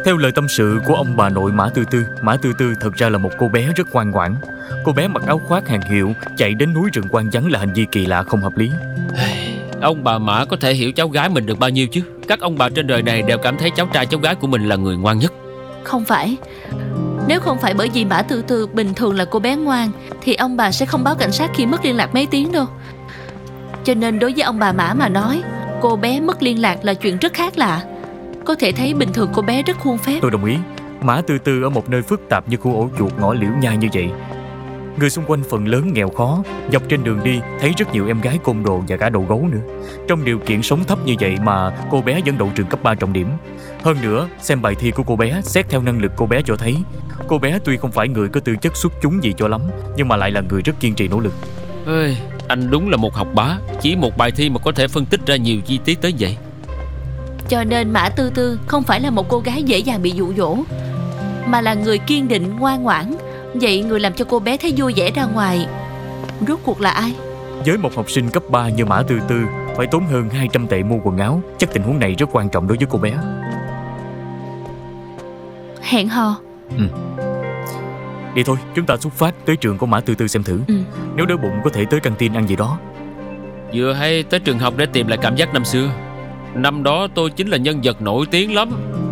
Theo lời tâm sự của ông bà nội Mã Tư Tư, Mã Tư Tư thật ra là một cô bé rất ngoan ngoãn. Cô bé mặc áo khoác hàng hiệu chạy đến núi rừng hoang vắng là hành vi kỳ lạ không hợp lý. Ông bà Mã có thể hiểu cháu gái mình được bao nhiêu chứ? Các ông bà trên đời này đều cảm thấy cháu trai cháu gái của mình là người ngoan nhất. Không phải. Nếu không phải bởi vì Mã Tư Tư bình thường là cô bé ngoan thì ông bà sẽ không báo cảnh sát khi mất liên lạc mấy tiếng đâu. Cho nên đối với ông bà Mã mà nói, cô bé mất liên lạc là chuyện rất khác lạ. Có thể thấy bình thường cô bé rất khuôn phép. Tôi đồng ý. Mã Tư Tư ở một nơi phức tạp như khu ổ chuột ngõ liễu nhai như vậy. Người xung quanh phần lớn nghèo khó. Dọc trên đường đi thấy rất nhiều em gái côn đồ và cả đầu gấu nữa. Trong điều kiện sống thấp như vậy mà cô bé vẫn đậu trường cấp 3 trọng điểm. Hơn nữa, xem bài thi của cô bé, xét theo năng lực cô bé cho thấy cô bé tuy không phải người có tư chất xuất chúng gì cho lắm, nhưng mà lại là người rất kiên trì nỗ lực. Anh đúng là một học bá. Chỉ một bài thi mà có thể phân tích ra nhiều chi tiết tới vậy. Cho nên Mã Tư Tư không phải là một cô gái dễ dàng bị dụ dỗ, mà là người kiên định, ngoan ngoãn. Vậy người làm cho cô bé thấy vui vẻ ra ngoài rốt cuộc là ai? Với một học sinh cấp 3 như Mã Tư Tư, phải tốn hơn 200 tệ mua quần áo. Chắc tình huống này rất quan trọng đối với cô bé. Hẹn hò. Đi thôi, chúng ta xuất phát tới trường của Mã Tư Tư xem thử. Nếu đói bụng có thể tới căng tin ăn gì đó. Vừa hay tới trường học để tìm lại cảm giác năm xưa. Năm đó tôi chính là nhân vật nổi tiếng lắm.